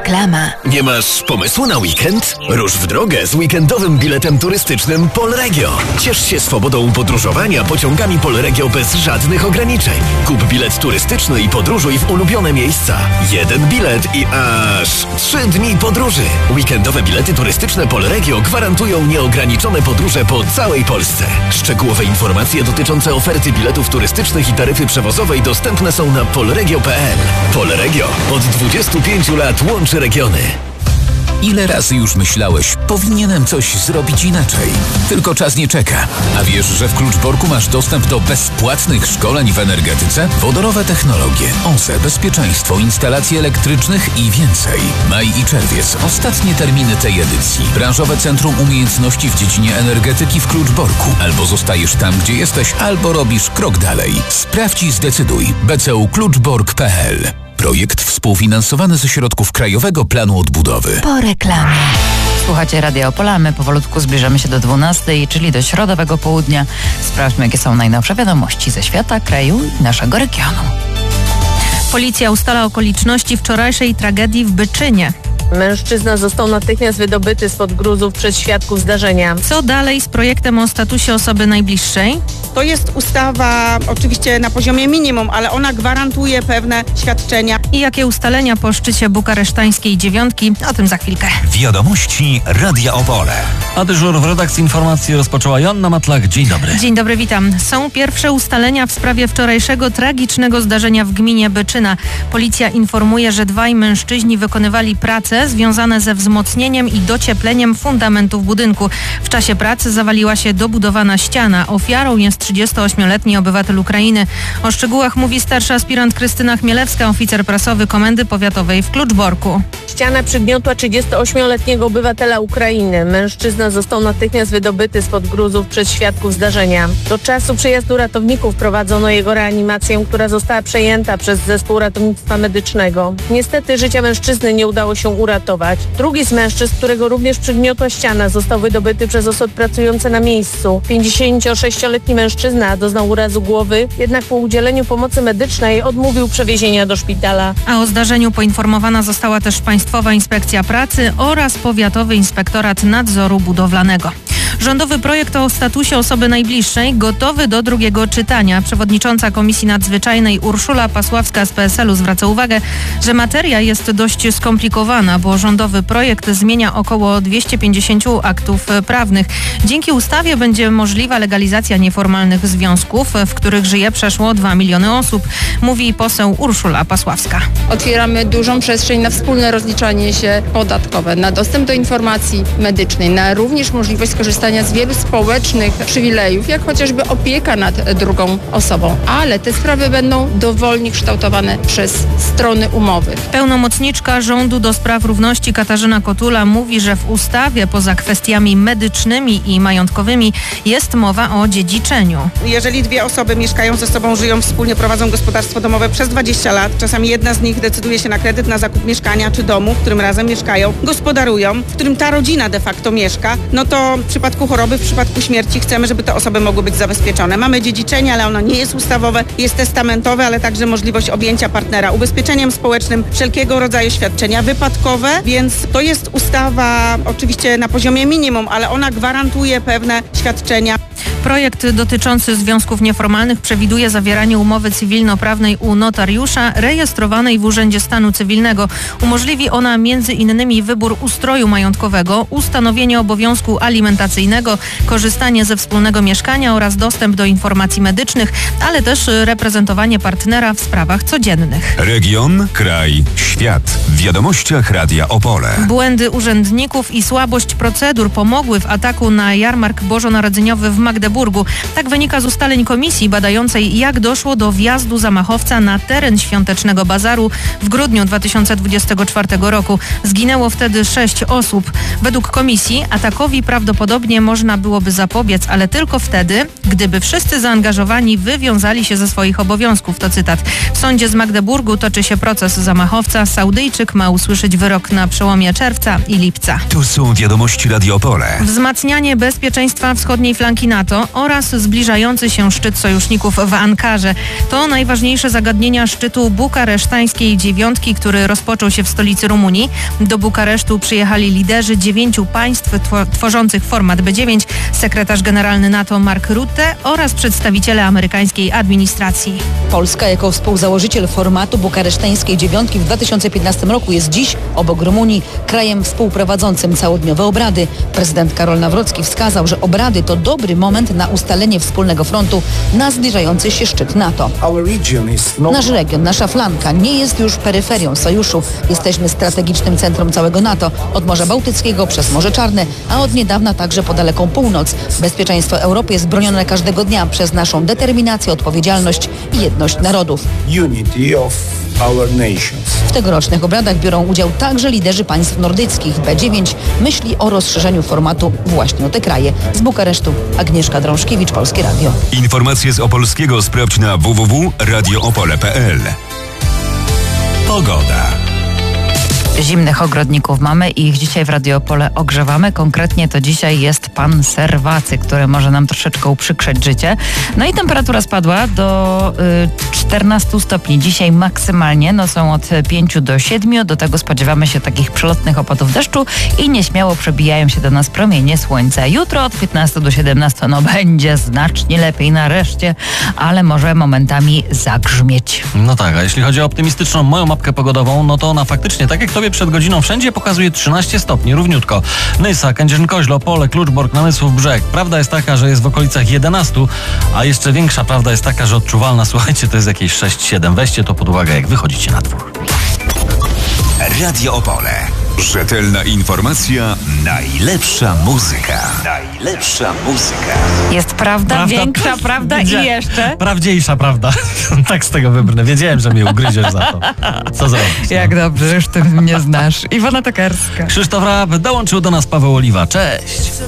Reklama. Nie masz pomysłu na weekend? Rusz w drogę z weekendowym biletem turystycznym Polregio. Ciesz się swobodą podróżowania pociągami Polregio bez żadnych ograniczeń. Kup bilet turystyczny i podróżuj w ulubione miejsca. Jeden bilet i aż 3 dni podróży. Weekendowe bilety turystyczne Polregio gwarantują nieograniczone podróże po całej Polsce. Szczegółowe informacje dotyczące oferty biletów turystycznych i taryfy przewozowej dostępne są na polregio.pl. Polregio od 25 lat łączy regiony. Ile razy już myślałeś, powinienem coś zrobić inaczej? Tylko czas nie czeka. A wiesz, że w Kluczborku masz dostęp do bezpłatnych szkoleń w energetyce? Wodorowe technologie, OZE, bezpieczeństwo, instalacje elektrycznych i więcej. Maj i czerwiec. Ostatnie terminy tej edycji. Branżowe Centrum Umiejętności w dziedzinie energetyki w Kluczborku. Albo zostajesz tam, gdzie jesteś, albo robisz krok dalej. Sprawdź i zdecyduj. bcu-kluczbork.pl. Projekt współfinansowany ze środków Krajowego Planu Odbudowy. Po reklamie. Słuchacie Radia Opola, my powolutku zbliżamy się do 12, czyli do środowego południa. Sprawdźmy, jakie są najnowsze wiadomości ze świata, kraju i naszego regionu. Policja ustala okoliczności wczorajszej tragedii w Byczynie. Mężczyzna został natychmiast wydobyty spod gruzów przez świadków zdarzenia. Co dalej z projektem o statusie osoby najbliższej? To jest ustawa oczywiście na poziomie minimum, ale ona gwarantuje pewne świadczenia. I jakie ustalenia po szczycie bukaresztańskiej dziewiątki? O tym za chwilkę. Wiadomości Radia Opole. A dyżur w redakcji informacji rozpoczęła Joanna Matlak. Dzień dobry. Dzień dobry, witam. Są pierwsze ustalenia w sprawie wczorajszego tragicznego zdarzenia w gminie Byczyna. Policja informuje, że dwaj mężczyźni wykonywali pracę związane ze wzmocnieniem i dociepleniem fundamentów budynku. W czasie pracy zawaliła się dobudowana ściana. Ofiarą jest 38-letni obywatel Ukrainy. O szczegółach mówi starszy aspirant Krystyna Chmielewska, oficer prasowy Komendy Powiatowej w Kluczborku. Ściana przygniotła 38-letniego obywatela Ukrainy. Mężczyzna został natychmiast wydobyty spod gruzów przez świadków zdarzenia. Do czasu przyjazdu ratowników prowadzono jego reanimację, która została przejęta przez zespół ratownictwa medycznego. Niestety życia mężczyzny nie udało się uratować. Drugi z mężczyzn, którego również przygniotła ściana, został wydobyty przez osoby pracujące na miejscu. 56-letni mężczyzna doznał urazu głowy, jednak po udzieleniu pomocy medycznej odmówił przewiezienia do szpitala. A o zdarzeniu poinformowana została też Państwowa Inspekcja Pracy oraz Powiatowy Inspektorat Nadzoru Budowlanego. Rządowy projekt o statusie osoby najbliższej gotowy do drugiego czytania. Przewodnicząca Komisji Nadzwyczajnej Urszula Pasławska z PSL-u zwraca uwagę, że materia jest dość skomplikowana, bo rządowy projekt zmienia około 250 aktów prawnych. Dzięki ustawie będzie możliwa legalizacja nieformalnych związków, w których żyje przeszło 2 miliony osób, mówi poseł Urszula Pasławska. Otwieramy dużą przestrzeń na wspólne rozliczanie się podatkowe, na dostęp do informacji medycznej, na również możliwość skorzystania z wielu społecznych przywilejów, jak chociażby opieka nad drugą osobą. Ale te sprawy będą dowolnie kształtowane przez strony umowy. Pełnomocniczka rządu do spraw równości Katarzyna Kotula mówi, że w ustawie poza kwestiami medycznymi i majątkowymi jest mowa o dziedziczeniu. Jeżeli dwie osoby mieszkają ze sobą, żyją wspólnie, prowadzą gospodarstwo domowe przez 20 lat, czasami jedna z nich decyduje się na kredyt na zakup mieszkania czy domu, w którym razem mieszkają, gospodarują, w którym ta rodzina de facto mieszka, no to w przypadku choroby, w przypadku śmierci chcemy, żeby te osoby mogły być zabezpieczone. Mamy dziedziczenie, ale ono nie jest ustawowe, jest testamentowe, ale także możliwość objęcia partnera ubezpieczeniem społecznym, wszelkiego rodzaju świadczenia wypadkowe, więc to jest ustawa oczywiście na poziomie minimum, ale ona gwarantuje pewne świadczenia. Projekt dotyczący związków nieformalnych przewiduje zawieranie umowy cywilnoprawnej u notariusza rejestrowanej w Urzędzie Stanu Cywilnego. Umożliwi ona między innymi wybór ustroju majątkowego, ustanowienie obowiązku alimentacyjnego, korzystanie ze wspólnego mieszkania oraz dostęp do informacji medycznych, ale też reprezentowanie partnera w sprawach codziennych. Region, kraj, świat. W wiadomościach Radia Opole. Błędy urzędników i słabość procedur pomogły w ataku na jarmark bożonarodzeniowy w Magdeburgu. Tak wynika z ustaleń komisji badającej, jak doszło do wjazdu zamachowca na teren świątecznego bazaru w grudniu 2024 roku. Zginęło wtedy 6 osób. Według komisji atakowi prawdopodobnie pewnie można byłoby zapobiec, ale tylko wtedy, gdyby wszyscy zaangażowani wywiązali się ze swoich obowiązków. To cytat. W sądzie z Magdeburgu toczy się proces zamachowca. Saudyjczyk ma usłyszeć wyrok na przełomie czerwca i lipca. Tu są wiadomości Radio Opole. Wzmacnianie bezpieczeństwa wschodniej flanki NATO oraz zbliżający się szczyt sojuszników w Ankarze. To najważniejsze zagadnienia szczytu bukaresztańskiej dziewiątki, który rozpoczął się w stolicy Rumunii. Do Bukaresztu przyjechali liderzy 9 państw tworzących format B9, sekretarz generalny NATO Mark Rutte oraz przedstawiciele amerykańskiej administracji. Polska jako współzałożyciel formatu bukaresztańskiej dziewiątki w 2015 roku jest dziś, obok Rumunii, krajem współprowadzącym całodniowe obrady. Prezydent Karol Nawrocki wskazał, że obrady to dobry moment na ustalenie wspólnego frontu na zbliżający się szczyt NATO. Nasz region, nasza flanka nie jest już peryferią sojuszu. Jesteśmy strategicznym centrum całego NATO, od Morza Bałtyckiego przez Morze Czarne, a od niedawna także po daleką północ. Bezpieczeństwo Europy jest bronione każdego dnia przez naszą determinację, odpowiedzialność i jedność narodów. W tegorocznych obradach biorą udział także liderzy państw nordyckich. B9 myśli o rozszerzeniu formatu właśnie o te kraje. Z Bukaresztu Agnieszka Drążkiewicz, Polskie Radio. Informacje z Opolskiego sprawdź na www.radioopole.pl. Pogoda. Zimnych ogrodników mamy i ich dzisiaj w Radio Opole ogrzewamy. Konkretnie to dzisiaj jest pan Serwacy, który może nam troszeczkę uprzykrzeć życie. No i temperatura spadła do 14 stopni. Dzisiaj maksymalnie są od 5 do 7. Do tego spodziewamy się takich przelotnych opadów deszczu i nieśmiało przebijają się do nas promienie słońca. Jutro od 15 do 17 będzie znacznie lepiej nareszcie, ale może momentami zagrzmieć. No tak, a jeśli chodzi o optymistyczną moją mapkę pogodową, no to ona faktycznie, tak jak tobie przed godziną, wszędzie pokazuje 13 stopni, równiutko. Nysa, Kędzierzyn-Koźle, Opole, Kluczbork, Namysłów, Brzeg. Prawda jest taka, że jest w okolicach 11, a jeszcze większa prawda jest taka, że odczuwalna, słuchajcie, to jest jakieś 6-7. Weźcie to pod uwagę, jak wychodzicie na dwór. Radio Opole. Rzetelna informacja, najlepsza muzyka. Najlepsza muzyka. Jest prawda, większa prawda i jeszcze... Prawdziejsza prawda. Tak z tego wybrnę. Wiedziałem, że mnie ugryziesz za to. Co zrobić? Jak dobrze, że ty mnie znasz. Iwona Tokarska. Krzysztof Rab, dołączył do nas Paweł Oliwa. Cześć.